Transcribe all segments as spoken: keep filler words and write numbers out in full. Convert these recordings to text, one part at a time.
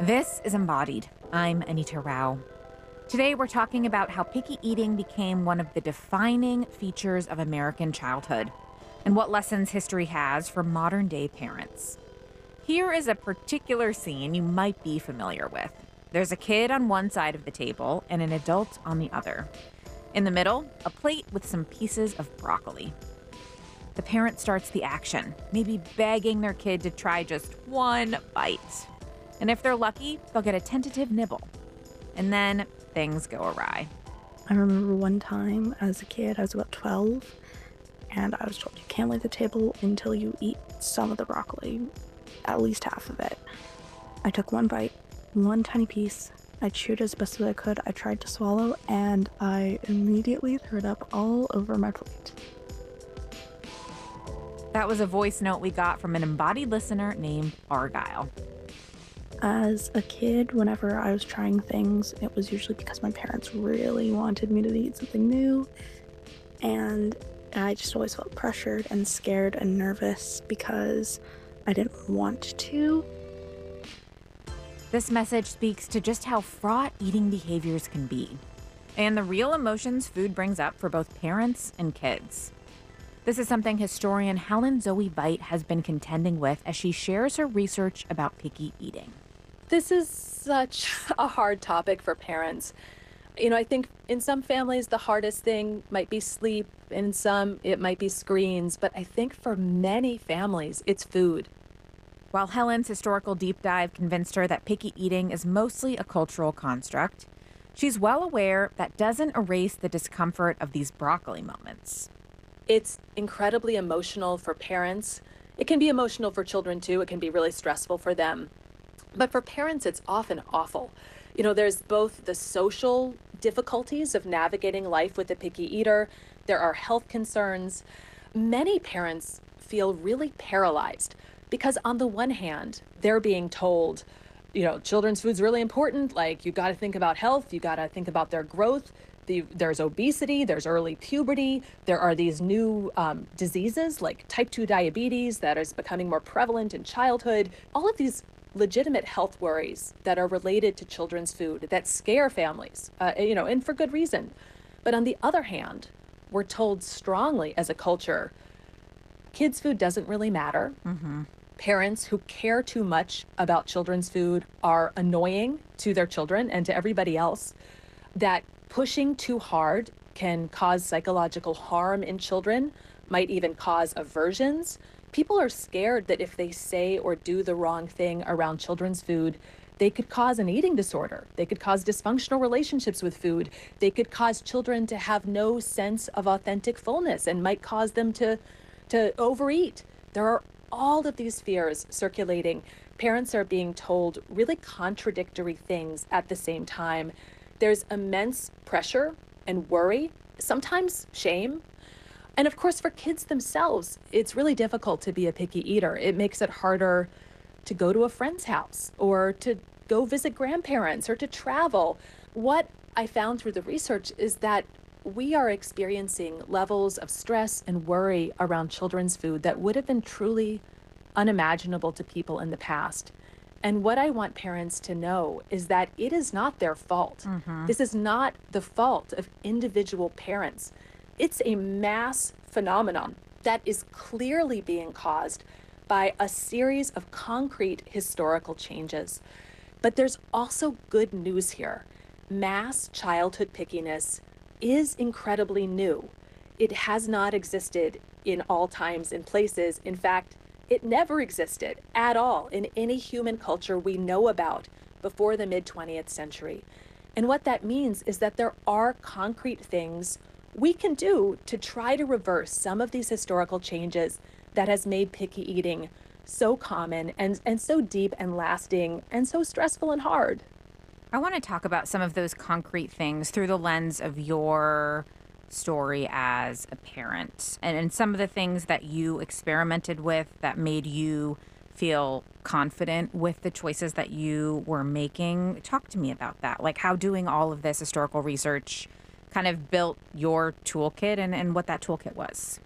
This is Embodied. I'm Anita Rao. Today, we're talking about how picky eating became one of the defining features of American childhood and what lessons history has for modern day parents. Here is a particular scene you might be familiar with. There's a kid on one side of the table and an adult on the other. In the middle, a plate with some pieces of broccoli. The parent starts the action, maybe begging their kid to try just one bite. And if they're lucky, they'll get a tentative nibble. And then things go awry. I remember one time as a kid, I was about twelve, and I was told you can't leave the table until you eat some of the broccoli, at least half of it. I took one bite, one tiny piece. I chewed as best as I could. I tried to swallow, and I immediately threw it up all over my plate. That was a voice note we got from an embodied listener named Argyle. As a kid, whenever I was trying things, it was usually because my parents really wanted me to eat something new, and I just always felt pressured and scared and nervous because I didn't want to. This message speaks to just how fraught eating behaviors can be, and the real emotions food brings up for both parents and kids. This is something historian Helen Zoe Veit has been contending with as she shares her research about picky eating. This is such a hard topic for parents. You know, I think in some families, the hardest thing might be sleep. In some, it might be screens. But I think for many families, it's food. While Helen's historical deep dive convinced her that picky eating is mostly a cultural construct, she's well aware that doesn't erase the discomfort of these broccoli moments. It's incredibly emotional for parents. It can be emotional for children, too. It can be really stressful for them. But for parents, it's often awful. You know, there's both the social difficulties of navigating life with a picky eater. There are health concerns. Many parents feel really paralyzed because on the one hand, they're being told, you know, children's food's really important. Like, you got to think about health. You got to think about their growth. The, there's obesity, there's early puberty, there are these new um, diseases like type two diabetes that is becoming more prevalent in childhood. All of these legitimate health worries that are related to children's food that scare families, uh, you know, and for good reason. But on the other hand, we're told strongly as a culture, kids' food doesn't really matter. Mm-hmm. Parents who care too much about children's food are annoying to their children and to everybody else. That pushing too hard can cause psychological harm in children, might even cause aversions. People are scared that if they say or do the wrong thing around children's food, they could cause an eating disorder. They could cause dysfunctional relationships with food. They could cause children to have no sense of authentic fullness and might cause them to, to overeat. There are all of these fears circulating. Parents are being told really contradictory things at the same time. There's immense pressure and worry, sometimes shame. And of course, for kids themselves, it's really difficult to be a picky eater. It makes it harder to go to a friend's house or to go visit grandparents or to travel. What I found through the research is that we are experiencing levels of stress and worry around children's food that would have been truly unimaginable to people in the past. And what I want parents to know is that it is not their fault. Mm-hmm. This is not the fault of individual parents. It's a mass phenomenon that is clearly being caused by a series of concrete historical changes. But there's also good news here. Mass childhood pickiness is incredibly new. It has not existed in all times and places. In fact, it never existed at all in any human culture we know about before the mid twentieth century. And what that means is that there are concrete things we can do to try to reverse some of these historical changes that has made picky eating so common and, and so deep and lasting and so stressful and hard. I want to talk about some of those concrete things through the lens of your story as a parent and, and some of the things that you experimented with that made you feel confident with the choices that you were making. Talk to me about that, like how doing all of this historical research kind of built your toolkit and, and what that toolkit was.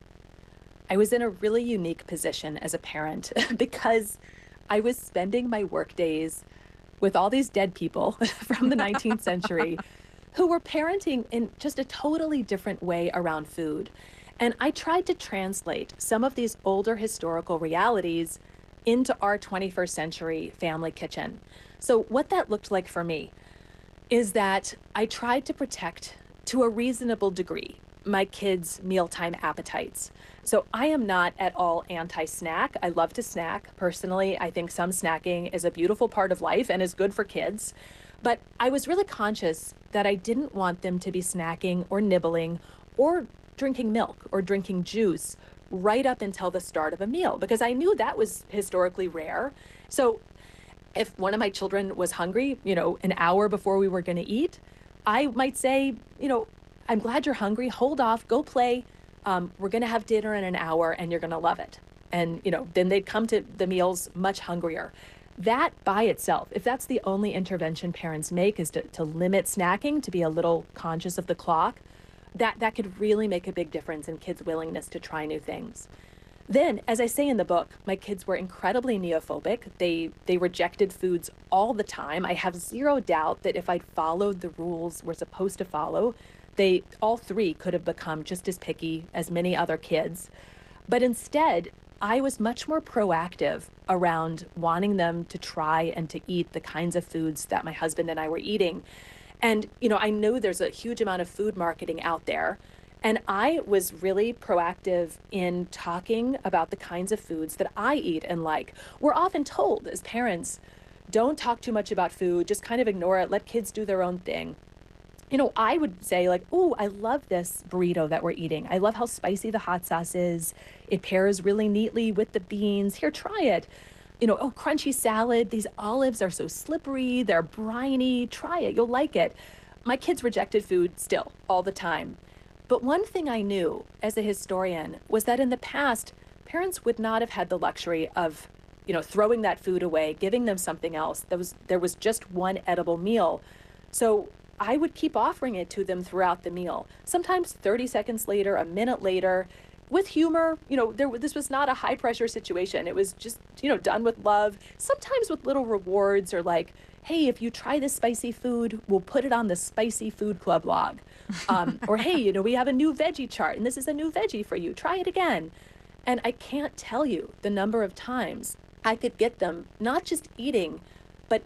I was in a really unique position as a parent because I was spending my work days with all these dead people from the nineteenth century who were parenting in just a totally different way around food. And I tried to translate some of these older historical realities into our twenty-first century family kitchen. So what that looked like for me is that I tried to protect, to a reasonable degree, my kids' mealtime appetites. So I am not at all anti-snack. I love to snack. Personally, I think some snacking is a beautiful part of life and is good for kids. But I was really conscious that I didn't want them to be snacking or nibbling or drinking milk or drinking juice right up until the start of a meal, because I knew that was historically rare. So if one of my children was hungry, you know, an hour before we were going to eat, I might say, you know, I'm glad you're hungry. Hold off, go play. Um, we're going to have dinner in an hour and you're going to love it. And, you know, then they'd come to the meals much hungrier. That by itself, if that's the only intervention parents make, is to, to limit snacking, to be a little conscious of the clock, that, that could really make a big difference in kids' willingness to try new things. Then, as I say in the book, my kids were incredibly neophobic. They they rejected foods all the time. I have zero doubt that if I'd followed the rules we're supposed to follow, they all three could have become just as picky as many other kids. But instead, I was much more proactive around wanting them to try and to eat the kinds of foods that my husband and I were eating. And, you know, I know there's a huge amount of food marketing out there. And I was really proactive in talking about the kinds of foods that I eat and like. We're often told as parents, don't talk too much about food, just kind of ignore it, let kids do their own thing. You know, I would say like, oh, I love this burrito that we're eating. I love how spicy the hot sauce is. It pairs really neatly with the beans. Here, try it. You know, oh, crunchy salad. These olives are so slippery. They're briny. Try it. You'll like it. My kids rejected food still all the time. But one thing I knew as a historian was that in the past, parents would not have had the luxury of, you know, throwing that food away, giving them something else. There was, there was just one edible meal. So I would keep offering it to them throughout the meal, sometimes thirty seconds later, a minute later, with humor. You know, there, this was not a high pressure situation. It was just, you know, done with love, sometimes with little rewards or like, hey, if you try this spicy food, we'll put it on the Spicy Food Club log. Um, or, hey, you know, we have a new veggie chart and this is a new veggie for you. Try it again. And I can't tell you the number of times I could get them not just eating, but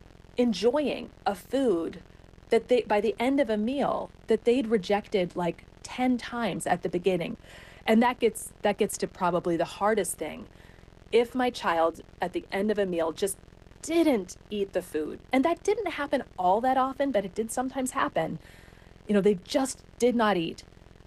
enjoying a food that they, by the end of a meal, that they'd rejected like ten times at the beginning. And that gets, that gets to probably the hardest thing. If my child at the end of a meal just didn't eat the food, and that didn't happen all that often, but it did sometimes happen, you know, they just did not eat,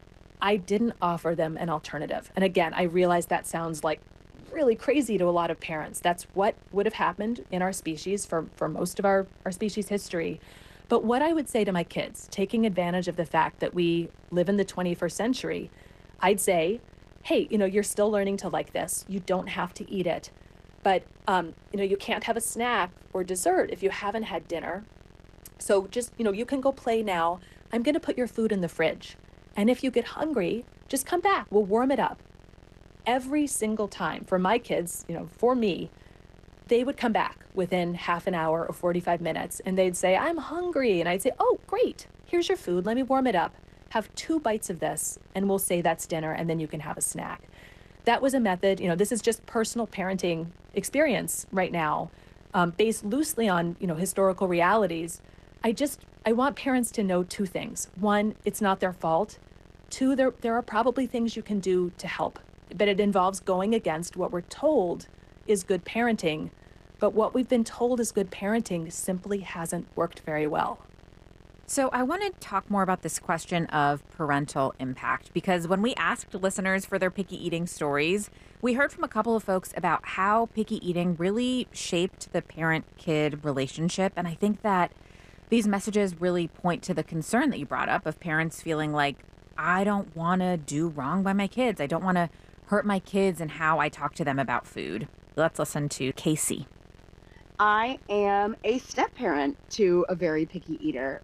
I didn't offer them an alternative. And again, I realize that sounds like really crazy to a lot of parents. That's what would have happened in our species for, for most of our, our species history. But what I would say to my kids, taking advantage of the fact that we live in the twenty-first century, I'd say, hey, you know, you're still learning to like this. You don't have to eat it. But, um, you know, you can't have a snack or dessert if you haven't had dinner. So just, you know, you can go play now. I'm going to put your food in the fridge. And if you get hungry, just come back. We'll warm it up. Every single time for my kids, you know, for me, they would come back within half an hour or forty-five minutes and they'd say, I'm hungry. And I'd say, oh, great. Here's your food. Let me warm it up. Have two bites of this and we'll say that's dinner and then you can have a snack. That was a method, you know, this is just personal parenting experience right now, um, based loosely on, you know, historical realities. I just, I want parents to know two things. One, it's not their fault. Two, there, there are probably things you can do to help, but it involves going against what we're told is good parenting. But what we've been told is good parenting simply hasn't worked very well. So I want to talk more about this question of parental impact, because when we asked listeners for their picky eating stories, we heard from a couple of folks about how picky eating really shaped the parent-kid relationship. And I think that these messages really point to the concern that you brought up of parents feeling like, I don't want to do wrong by my kids. I don't want to hurt my kids in how I talk to them about food. Let's listen to Casey. I am a step-parent to a very picky eater.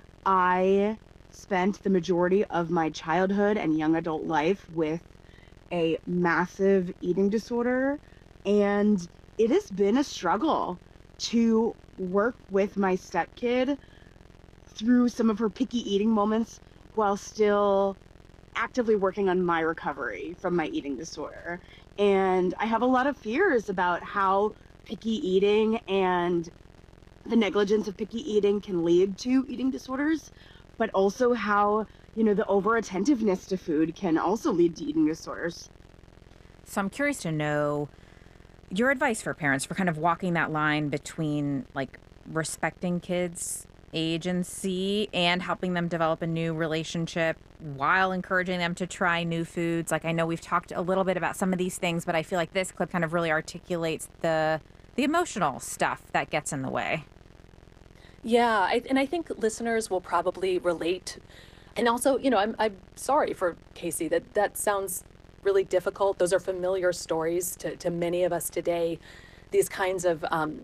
I spent the majority of my childhood and young adult life with a massive eating disorder, and it has been a struggle to work with my stepkid through some of her picky eating moments while still actively working on my recovery from my eating disorder. And I have a lot of fears about how picky eating and the negligence of picky eating can lead to eating disorders, but also how, you know, the over attentiveness to food can also lead to eating disorders. So I'm curious to know your advice for parents for kind of walking that line between like respecting kids' agency and helping them develop a new relationship while encouraging them to try new foods. Like I know we've talked a little bit about some of these things, but I feel like this clip kind of really articulates the the emotional stuff that gets in the way. Yeah, I, and I think listeners will probably relate. And also, you know, I'm I'm sorry for Casey that that sounds really difficult. Those are familiar stories to, to many of us today. These kinds of, um,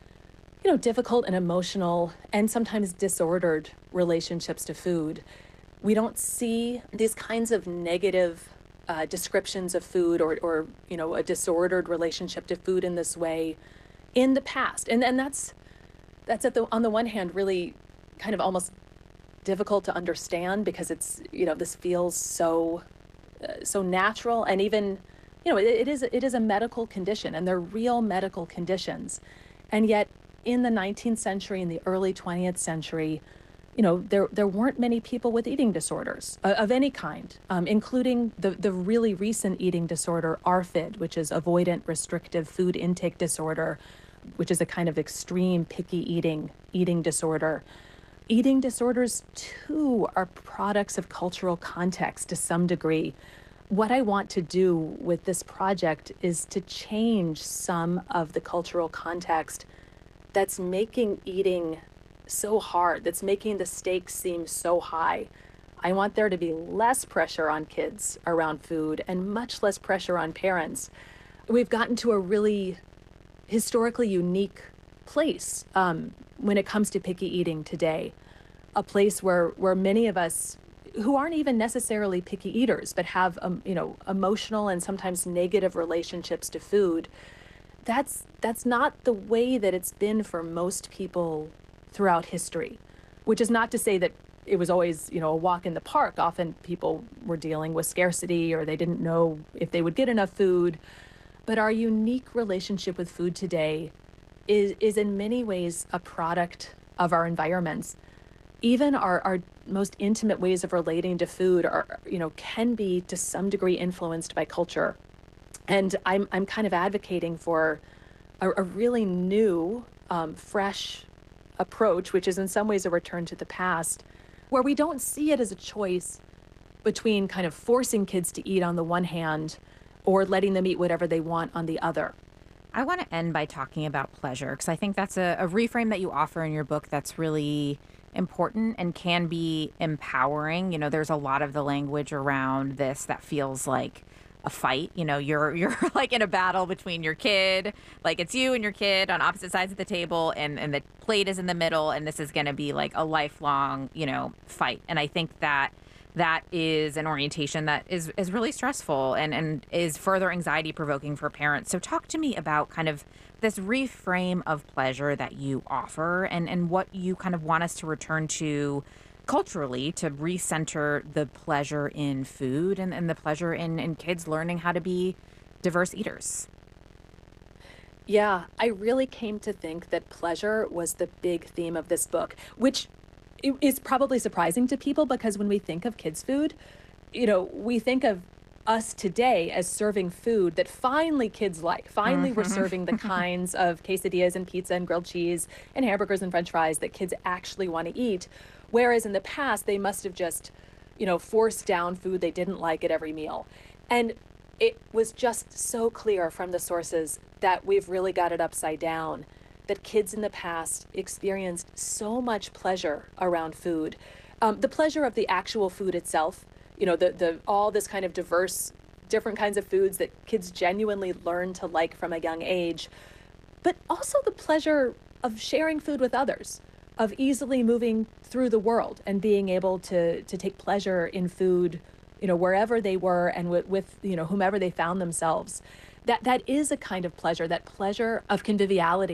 you know, difficult and emotional and sometimes disordered relationships to food. We don't see these kinds of negative uh, descriptions of food or, or, you know, a disordered relationship to food in this way in the past. And and that's that's at the on the one hand really kind of almost difficult to understand because it's, you know, this feels so uh, so natural, and even, you know, it, it is it is a medical condition, and they're real medical conditions. And yet in the nineteenth century, in the early twentieth century, you know, there there weren't many people with eating disorders uh, of any kind, um, including the the really recent eating disorder, A R F I D, which is avoidant restrictive food intake disorder, which is a kind of extreme picky eating eating disorder. Eating disorders, too, are products of cultural context to some degree. What I want to do with this project is to change some of the cultural context that's making eating so hard, that's making the stakes seem so high. I want there to be less pressure on kids around food and much less pressure on parents. We've gotten to a really historically unique place um, when it comes to picky eating today, a place where, where many of us who aren't even necessarily picky eaters, but have, um, you know, emotional and sometimes negative relationships to food. That's, that's not the way that it's been for most people throughout history, which is not to say that it was always, you know, a walk in the park. Often people were dealing with scarcity or they didn't know if they would get enough food. But our unique relationship with food today is, is in many ways a product of our environments. Even our, our most intimate ways of relating to food are, you know, can be to some degree influenced by culture. And I'm, I'm kind of advocating for a, a really new, um, fresh approach, which is in some ways a return to the past, where we don't see it as a choice between kind of forcing kids to eat on the one hand or letting them eat whatever they want on the other. I want to end by talking about pleasure, because I think that's a, a reframe that you offer in your book that's really important and can be empowering. You know, there's a lot of the language around this that feels like a fight. You know, you're you're like in a battle between your kid, like it's you and your kid on opposite sides of the table, and, and the plate is in the middle, and this is going to be like a lifelong, you know, fight. And I think that that is an orientation that is, is really stressful and, and is further anxiety provoking for parents. So talk to me about kind of this reframe of pleasure that you offer and, and what you kind of want us to return to culturally to recenter the pleasure in food and, and the pleasure in, in kids learning how to be diverse eaters. Yeah, I really came to think that pleasure was the big theme of this book, which is probably surprising to people because when we think of kids' food, you know, we think of us today as serving food that finally kids like. Finally, mm-hmm. we're serving the kinds of quesadillas and pizza and grilled cheese and hamburgers and French fries that kids actually want to eat. Whereas in the past, they must have just, you know, forced down food they didn't like at every meal. And it was just so clear from the sources that we've really got it upside down, that kids in the past experienced so much pleasure around food. Um, the pleasure of the actual food itself, you know, the, the all this kind of diverse, different kinds of foods that kids genuinely learn to like from a young age, but also the pleasure of sharing food with others, of easily moving through the world and being able to to take pleasure in food, you know, wherever they were and with, with you know, whomever they found themselves. That that is a kind of pleasure, that pleasure of conviviality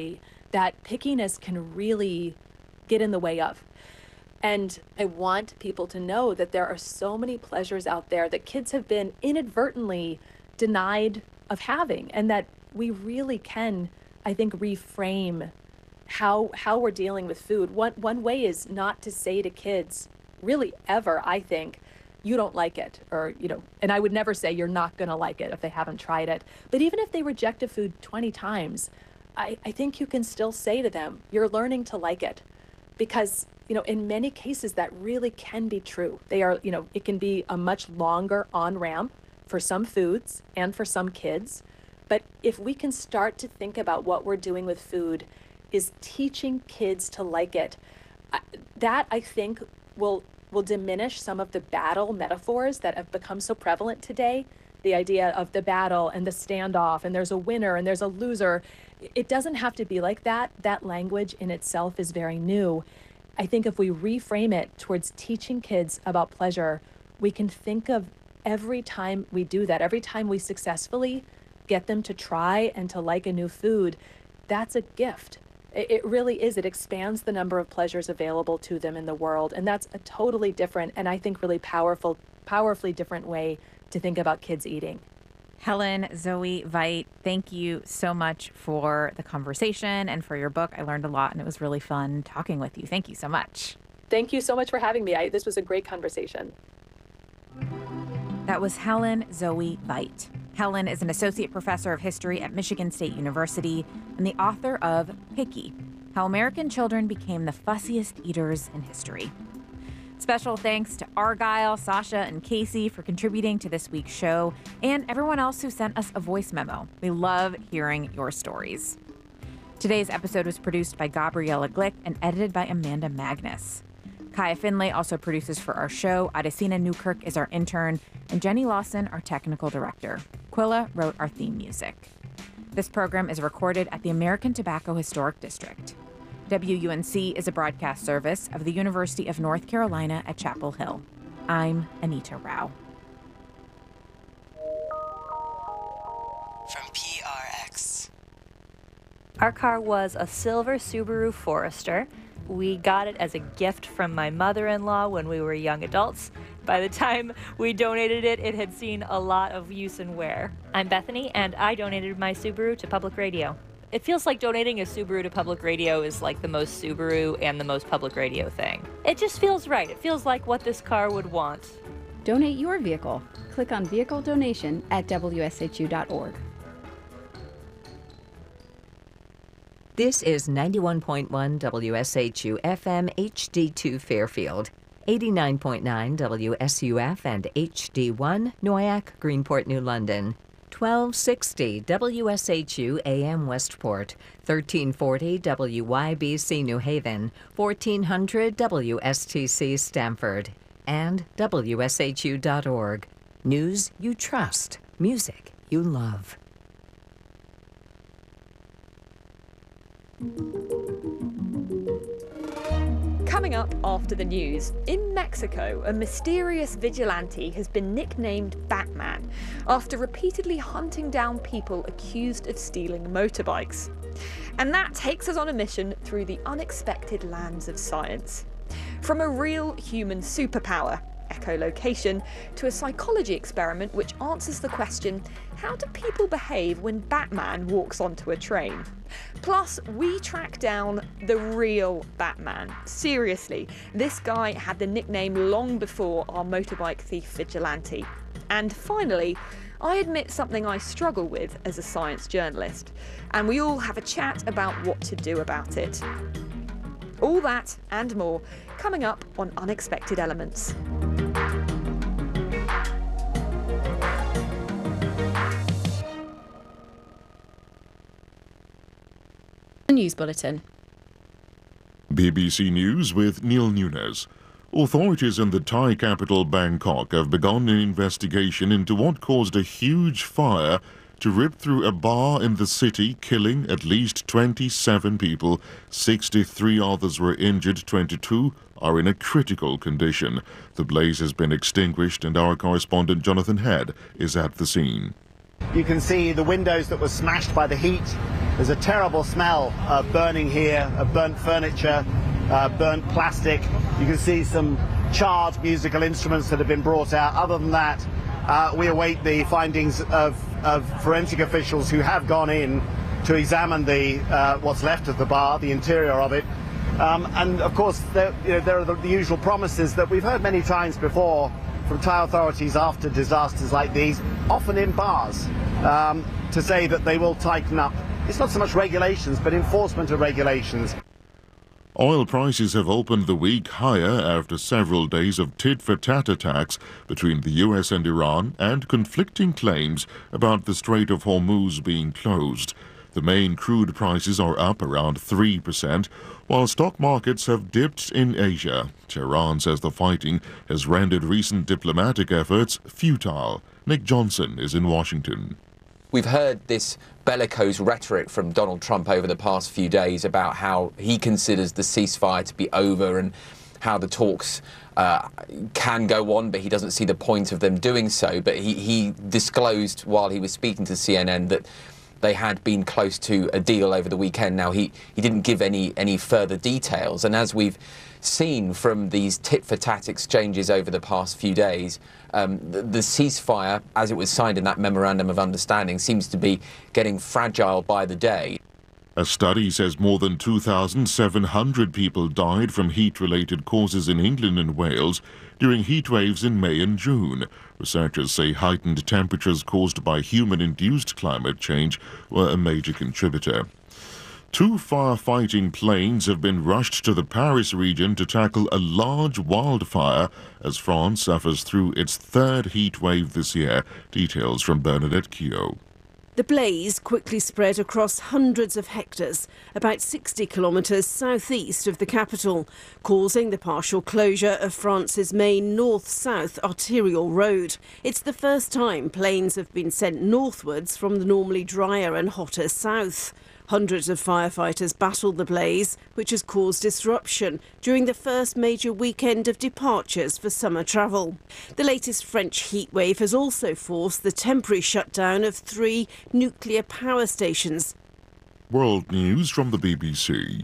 that pickiness can really get in the way of. And I want people to know that there are so many pleasures out there that kids have been inadvertently denied of having, and that we really can, I think, reframe how how we're dealing with food. One one way is not to say to kids, really ever, I think, you don't like it, or, you know, and I would never say you're not going to like it if they haven't tried it. But even if they reject a food twenty times, I, I think you can still say to them, you're learning to like it. Because, you know, in many cases, that really can be true. They are, you know, it can be a much longer on-ramp for some foods and for some kids. But if we can start to think about what we're doing with food is teaching kids to like it, that I think will will diminish some of the battle metaphors that have become so prevalent today. The idea of the battle and the standoff, and there's a winner and there's a loser. It doesn't have to be like that. That language in itself is very new. I think if we reframe it towards teaching kids about pleasure, we can think of every time we do that, every time we successfully get them to try and to like a new food, that's a gift. It really is. It expands the number of pleasures available to them in the world. And that's a totally different, and I think really powerful, powerfully different way to think about kids eating. Helen Zoe Veit, thank you so much for the conversation and for your book. I learned a lot, and it was really fun talking with you. Thank you so much. Thank you so much for having me. I, this was a great conversation. That was Helen Zoe Veit. Helen is an associate professor of history at Michigan State University and the author of Picky: How American Children Became the Fussiest Eaters in History. Special thanks to Argyle, Sasha, and Casey for contributing to this week's show, and everyone else who sent us a voice memo. We love hearing your stories. Today's episode was produced by Gabriella Glick and edited by Amanda Magnus. Kaya Finlay also produces for our show. Adesina Newkirk is our intern, and Jenny Lawson, our technical director. Quilla wrote our theme music. This program is recorded at the American Tobacco Historic District. W U N C is a broadcast service of the University of North Carolina at Chapel Hill. I'm Anita Rao. From P R X. Our car was a silver Subaru Forester. We got it as a gift from my mother-in-law when we were young adults. By the time we donated it, it had seen a lot of use and wear. I'm Bethany, and I donated my Subaru to public radio. It feels like donating a Subaru to public radio is like the most Subaru and the most public radio thing. It just feels right. It feels like what this car would want. Donate your vehicle. Click on Vehicle Donation at W S H U dot org. This is ninety-one point one W S H U F M H D two Fairfield, eighty-nine point nine W S U F and H D one Noyac, Greenport, New London, twelve sixty W S H U A M Westport, thirteen forty W Y B C New Haven, fourteen hundred W S T C Stamford, and W S H U dot org. News you trust, music you love. Coming up after the news, in Mexico, a mysterious vigilante has been nicknamed Batman after repeatedly hunting down people accused of stealing motorbikes. And that takes us on a mission through the unexpected lands of science. From a real human superpower, echolocation, to a psychology experiment which answers the question, how do people behave when Batman walks onto a train? Plus, we track down the real Batman. Seriously, this guy had the nickname long before our motorbike thief vigilante. And finally, I admit something I struggle with as a science journalist, and we all have a chat about what to do about it. All that and more coming up on Unexpected Elements. News Bulletin. B B C News with Neil Nunes. Authorities in the Thai capital Bangkok have begun an investigation into what caused a huge fire to rip through a bar in the city, killing at least twenty-seven people. sixty-three others were injured, twenty-two are in a critical condition. The blaze has been extinguished, and our correspondent Jonathan Head is at the scene. You can see the windows that were smashed by the heat. There's a terrible smell of burning here, of burnt furniture, uh, burnt plastic. You can see some charred musical instruments that have been brought out. Other than that, uh, we await the findings of, of forensic officials who have gone in to examine the uh, what's left of the bar, the interior of it. Um, and of course, there, you know, there are the, the usual promises that we've heard many times before from Thai authorities after disasters like these, often in bars, um, to say that they will tighten up. It's not so much regulations, but enforcement of regulations. Oil prices have opened the week higher after several days of tit-for-tat attacks between the U S and Iran and conflicting claims about the Strait of Hormuz being closed. The main crude prices are up around three percent, while stock markets have dipped in Asia. Tehran says the fighting has rendered recent diplomatic efforts futile. Nick Johnson is in Washington. We've heard this bellicose rhetoric from Donald Trump over the past few days about how he considers the ceasefire to be over and how the talks uh, can go on, but he doesn't see the point of them doing so. But he, he disclosed while he was speaking to C N N that they had been close to a deal over the weekend. Now, he, he didn't give any, any further details. And as we've seen from these tit-for-tat exchanges over the past few days, um, the, the ceasefire, as it was signed in that memorandum of understanding, seems to be getting fragile by the day. A study says more than two thousand seven hundred people died from heat-related causes in England and Wales during heat waves in May and June. Researchers say heightened temperatures caused by human-induced climate change were a major contributor. Two firefighting planes have been rushed to the Paris region to tackle a large wildfire as France suffers through its third heat wave this year. Details from Bernadette Keogh. The blaze quickly spread across hundreds of hectares, about sixty kilometres southeast of the capital, causing the partial closure of France's main north-south arterial road. It's the first time planes have been sent northwards from the normally drier and hotter south. Hundreds of firefighters battled the blaze, which has caused disruption during the first major weekend of departures for summer travel. The latest French heatwave has also forced the temporary shutdown of three nuclear power stations. World news from the B B C.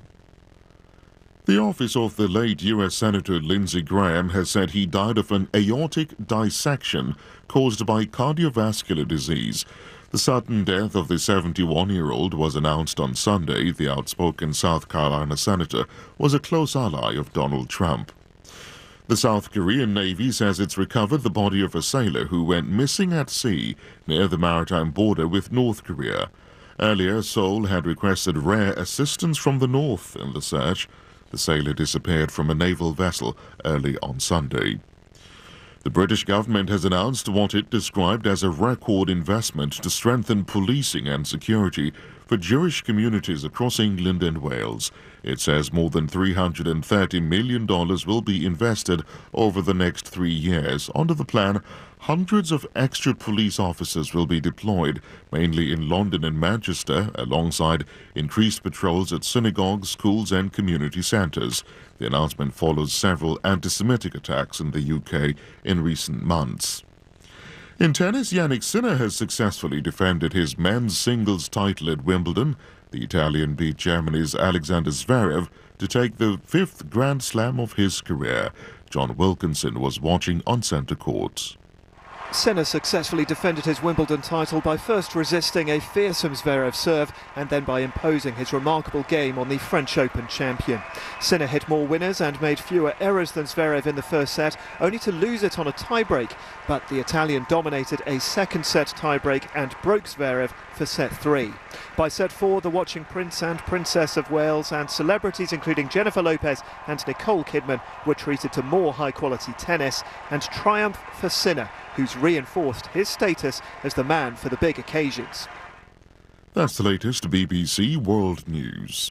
The office of the late U S Senator Lindsey Graham has said he died of an aortic dissection caused by cardiovascular disease. The sudden death of the seventy-one-year-old was announced on Sunday. The outspoken South Carolina senator was a close ally of Donald Trump. The South Korean Navy says it's recovered the body of a sailor who went missing at sea near the maritime border with North Korea. Earlier, Seoul had requested rare assistance from the North in the search. The sailor disappeared from a naval vessel early on Sunday. The British government has announced what it described as a record investment to strengthen policing and security for Jewish communities across England and Wales. It says more than three hundred thirty million dollars will be invested over the next three years. Under the plan, hundreds of extra police officers will be deployed, mainly in London and Manchester, alongside increased patrols at synagogues, schools and community centres. The announcement follows several anti-Semitic attacks in the U K in recent months. In tennis, Jannik Sinner has successfully defended his men's singles title at Wimbledon. The Italian beat Germany's Alexander Zverev to take the fifth Grand Slam of his career. John Wilkinson was watching on centre court. Sinner successfully defended his Wimbledon title by first resisting a fearsome Zverev serve and then by imposing his remarkable game on the French Open champion. Sinner hit more winners and made fewer errors than Zverev in the first set, only to lose it on a tiebreak. But the Italian dominated a second set tiebreak and broke Zverev for set three. By set four, the watching Prince and Princess of Wales and celebrities including Jennifer Lopez and Nicole Kidman were treated to more high-quality tennis, and triumph for Sinner, who's reinforced his status as the man for the big occasions. That's the latest B B C World News.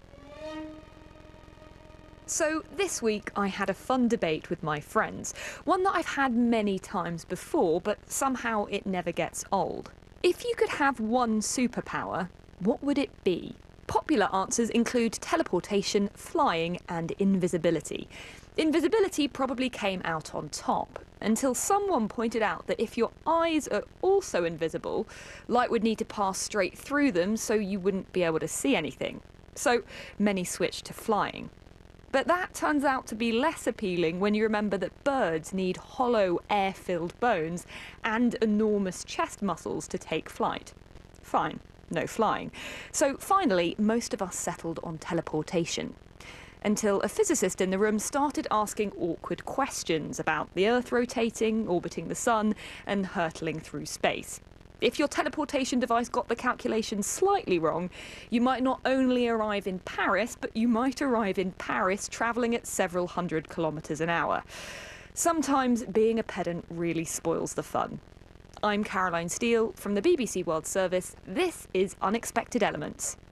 So this week I had a fun debate with my friends, one that I've had many times before, but somehow it never gets old. If you could have one superpower, what would it be? Popular answers include teleportation, flying and invisibility. Invisibility probably came out on top. until someone pointed out that if your eyes are also invisible, light would need to pass straight through them so you wouldn't be able to see anything. So many switched to flying. But that turns out to be less appealing when you remember that birds need hollow, air-filled bones and enormous chest muscles to take flight. Fine, no flying. So finally, most of us settled on teleportation. Until a physicist in the room started asking awkward questions about the Earth rotating, orbiting the sun, and hurtling through space. If your teleportation device got the calculations slightly wrong, you might not only arrive in Paris, but you might arrive in Paris travelling at several hundred kilometres an hour. Sometimes being a pedant really spoils the fun. I'm Caroline Steele from the B B C World Service. This is Unexpected Elements.